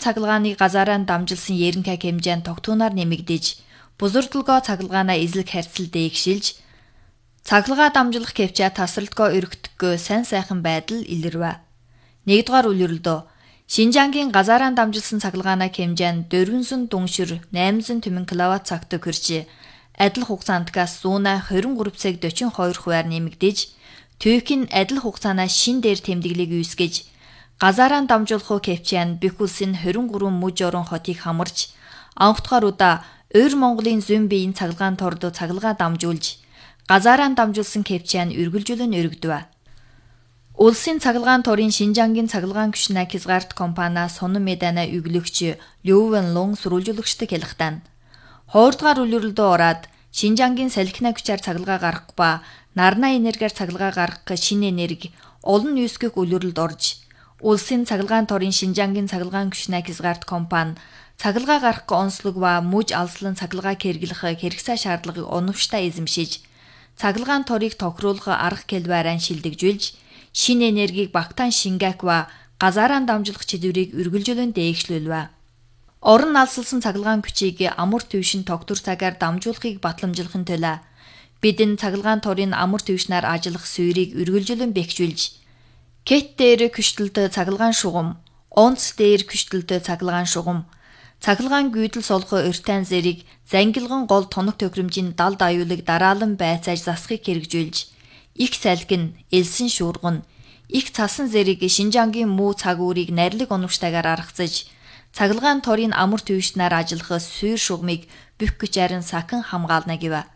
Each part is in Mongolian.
цахилгааныг газаараа дамжилсан ерөнхий хэмжээнд тогтвороор нэмэгдэж, бузурдалгоо цахилгаанаа эзлэх харьцал дээгшилж, цахилгаа дамжуулах хэмжээ тасралтгоо өргөдөггүй сайн сайхан байдал илэрвэ. 1-р үлрэлдөө Шинжаангийн газаараа дамжилсан цахилгаанаа хэмжээ нь 400 дүншир 800 түмэн киловатт цагт хүрч, адил хугацаандгаас 123 цаг 42 хувиар нэмэгдэж, түүхийн адил хугацаанаа шин дээр тэмдэглийг үүсгэж, газаараа дамжуулах хэмжээ нь бүх улсын 23 мужи орон хотыг хамарч, анхдахаар удаа Eur Монголын зүүн биеийн цахилгаан торд цахилгаа дамжуулж, газаараа дамжуулсан хэмжээ нь үргэлжлэн өргөдвэ. Улсын цахилгаан торын Шинжаангийн цахилгаан күшнээ хязгаарт компаниа сонон медана өглөгч Liu Wenlong сурвалжуулагчдад хэлэхдээ 2-р үлрэлдөө ороод Шинжаангийн салхина күчээр цахилгаа гаргах ба нарнаа энергиар цахилгаа гаргах шинэ энерги олон нийсгэх үлрэлд орж, улсын цахилгаан торын Шинжаангийн цахилгаан күшнээ хязгаарт компани цахилгаа гаргах онцлог ба мужи алслан цахилгааг хэрэглэх хэрэгцээ шаардлагыг оновчтой эзэмшиж, цахилгаан торыг тохируулах арга хэлбэрээр шилдэгжүүлж, шинэ энергийг багтаан шингээх ба газаараа дамжуулах чиглэлийг үргэлжлэн дээгшлүүлвэ. Орон алсалсан цахилгаан күчийг амар түвшин тогтвор цагаар дамжуулахыг батламжуулахын тулд бидэн цахилгаан торын амар түвшнээр ажиллах суурийг үргэлжлэн бэхжүүлж, кет дээр күштэлтэй цахилгаан шугам, онц дээр күштэлтэй цахилгаан шугам, цахилгаан гүйдэл солихоо урьтайн зэрэг зангилган гол тоног тохиромжийн далд аюулыг дараалан байцааж засахыг хэрэгжүүлж, их салхин, элсэн шуурган, их цасан зэрэг Шинжаангийн муу цаг үүрийг нарилэг оновчтойгоор аргацж, цахилгаан торын амар түвшнээр ажиллах суур шугамыг бүх хүчээр нь сахан хамгаална гэв.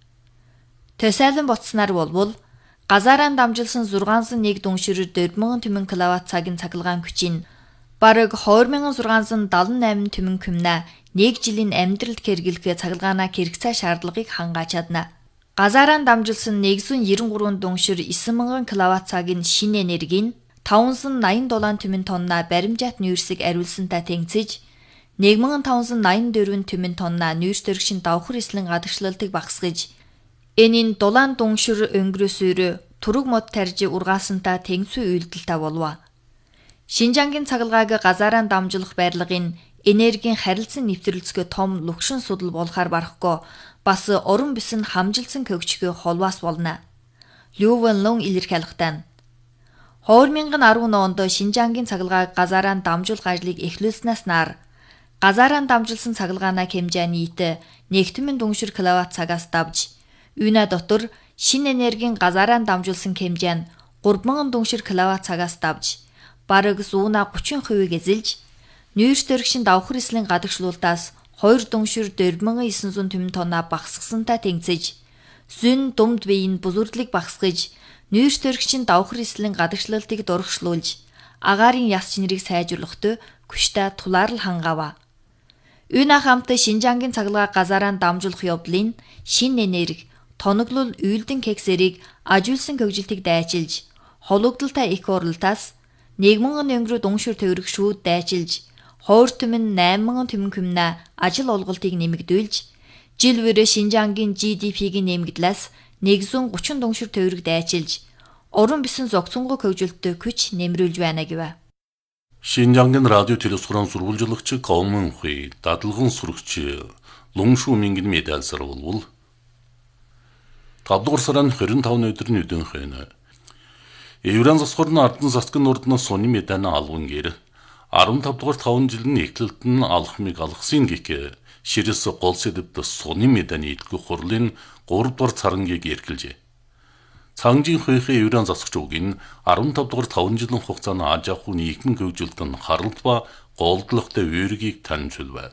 Төсөөлөн ботснаар болвол газаараа дамжуулсан 601 дүншир 40000 түмэн киловатт цагийн цахилгаан күчийн бараг 2678 түмэн күмнэ 1 жилийн амьдралд хэрэглэх цахилгаанаа хэрэгцээ шаардлагыг хангаж чадна. Газаараа дамжуулсан 193 дүншир 9000 киловатт цагийн шинэ энергийн 587 түмэн тонна баримжаат нүүрсийг ариулсантай тэнцэж, 1584 түмэн тонна нүүрс төрөгшин давхар эслэн гадагшлалтыг багасгаж, энийн дулаан дүншир өнгөрөөсөөр түрэг мод тарж ургаасантай тэнцүү үйлдэлтэй болов. Шинжаангийн цахилгааг газаараа дамжуулах барилгын энергийн харилцан нэвтрэлцгээ том лugшин судал болохаар барахгүй бас орон бис нь хамжилсан хөгжихөө холбоос болно. Liu Wenlong илэрхийлэхдээ 2010 онд Шинжаангийн цахилгааг газаараа дамжуулах ажлыг эхлүүлснээс нар газаараа дамжуулсан цахилгаанаа хэмжээ нийт 1,000 дүншир киловатт цагаас давж, үүнэ дотор шинэ энергийн газаараа дамжуулсан хэмжээ нь 3000 дүншир киловатт цагаас давж, бараг 30% эзэлж, нүүрс төрөгшин давхар эслийн гадагшлуултаас 2 дүншир 4900 түмэн тонна багасгасантай тэнцэж, зүүн думд биеийн бузурдлыг багасгаж, нүүрс төрөгшин давхар эслийн гадагшлалтыг дурагшлуулж, агаарын яс чинэрийг сайжруулахад күштэй тулаарл хангава. Үүнэ хамт Шинжаангийн цахилгааг газаараа дамжуулах явдлын шинэ энерги, тоноглол үйлдэн кексэрийг ажиулсан хөгжилтийг дайчилж, хологдолтой их уралтаас 1000 өнгөрөө дүншир төвөрөх шүүд дайчилж, хойр түмэн 8000 түмэн күмнэ ажил олголтыг нэмэгдүүлж, жил бүрээ Шинжаангийн GDP-гийн нэмэгдлээс 130 дүншир төвөрөг дайчилж, орон бисэн зогсонгой хөгжилтөд күч нэмрүүлж байна гэв. Шинжаангийн радио телевизорын сурвалжуулагч Говмэн Хуй, дадлгын сурагч Лунгшу Мингэн медальсаар болвол 5 дугаар сарын 25 өдрийн өдөөнхөн Евран засгорны ардын засгийн нурднаас сони медана алган гэр 15 дугаар 5 жилийн эхлэлд нь алхмыг алгасан гэх ширэс гол сэдвд сони меданы идэх хурлын 3 дугаар царангийг эргэлжээ. Цангжийн хойхын Евран засагч угийн 15 дугаар 5 жилийн хугацаанд аж ахуй нийгмийн хөгжилтөнд харалт ба голдлогтой үүргийг танилцуулв.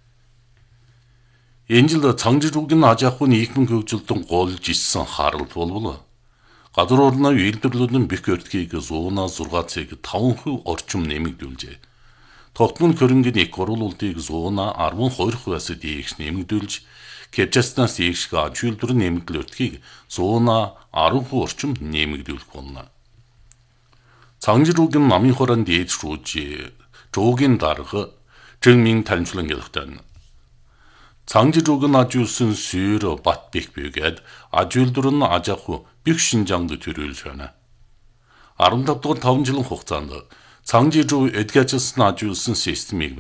Энэ жил цангжиж угийн аж ахуй нийгмийн хөгжилтөнд голж ирсэн харалт болвол гадар орны үйлдвэрлэлийн бэх өртгийг 106 цаг 5% орчим нэмэгдүүлжээ. Тогтмол хөрөнгөний их оруулалтыг 112%-аас дээш нэмэгдүүлж, кэпчаснаас дээш аж үйлдвэрийн нэмэгдэл өртгийг 110% орчим нэмэгдүүлэх болно. Цангжиж угийн намын хорон дээд шүүж, жуугийн дарга Жинмин танилцуулан хэлэхдээ цангжиж угийн аж үйлсэн сүйр бат бэх бүйгээд аж үйлдвэр нь аж ахуй бих Шинжаангд төрүүлж байна. 15 дугаар 5 жилийн хугацаанд цангжиж уг эдгэжсэн аж үйлсэн системийг